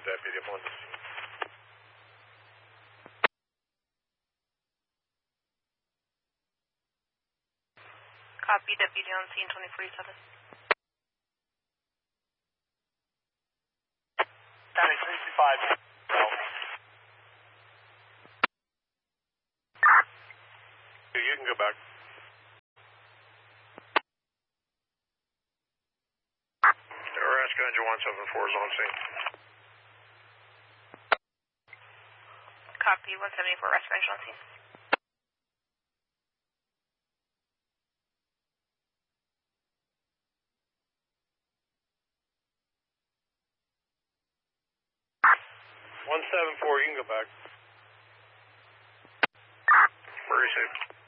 deputy. I'm on the scene. Copy, deputy on scene 2047. County 65. You can go back. Arrest Gunja 174 is on scene. Copy, 174, restoration on scene. One 174, you can go back. Very safe.